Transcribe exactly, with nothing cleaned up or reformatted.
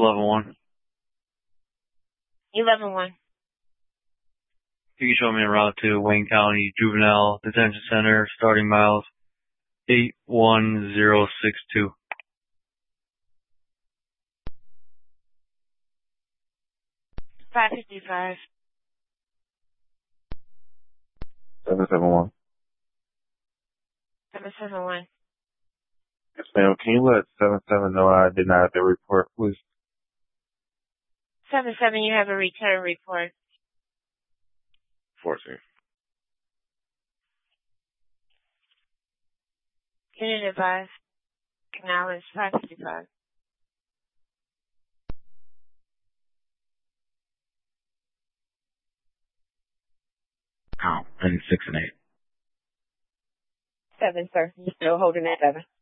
eleven one. eleven one. You can show me a route to Wayne County Juvenile Detention Center, starting miles eight one zero six two. five fifty-five. seven seven one. seven seven one. Yes, ma'am. Can you let seven seven know I did not have the report, please? seven seven, you have a return report. fourteen. Unit advised. Acknowledged. five fifty-five. Oh, and six and eight. seven, sir. You still holding that seven?